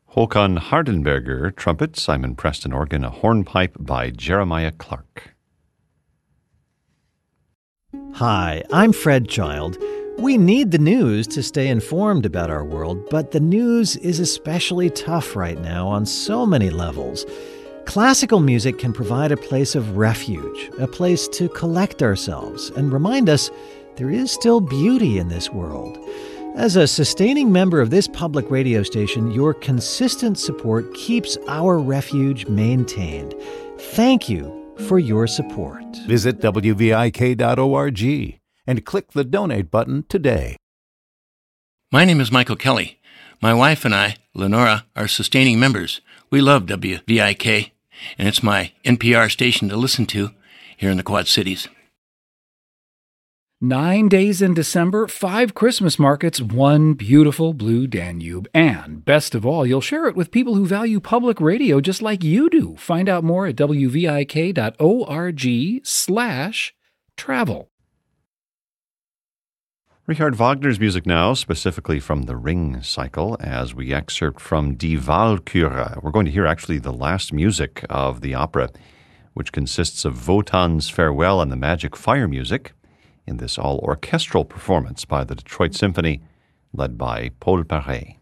Håkan Hardenberger, trumpet, Simon Preston, organ, a hornpipe by Jeremiah Clark. Hi, I'm Fred Child. We need the news to stay informed about our world, but the news is especially tough right now on so many levels. Classical music can provide a place of refuge, a place to collect ourselves and remind us there is still beauty in this world. As a sustaining member of this public radio station, your consistent support keeps our refuge maintained. Thank you for your support. Visit WVIK.org and click the donate button today. My name is Michael Kelly. My wife and I, Lenora, are sustaining members. We love WVIK, and it's my NPR station to listen to here in the Quad Cities. 9 days in December, 5 Christmas markets, 1 beautiful blue Danube. And best of all, you'll share it with people who value public radio just like you do. Find out more at wvik.org/travel. Richard Wagner's music now, specifically from the Ring cycle, as we excerpt from Die Walküre. We're going to hear actually the last music of the opera, which consists of Wotan's Farewell and the Magic Fire music, in this all-orchestral performance by the Detroit Symphony, led by Paul Paré.